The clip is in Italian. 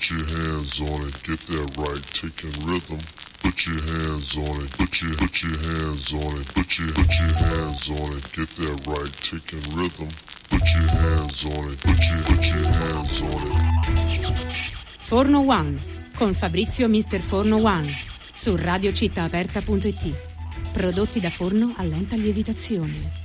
Put your hands on it, get that right, taking rhythm. Put your hands on it, put your hands on it, put your hands on it, get that right, taking rhythm. Put your hands on it, put your hands on it. Forno One con Fabrizio Mister Forno One su radiocittaaperta.it. Prodotti da forno a lenta lievitazione.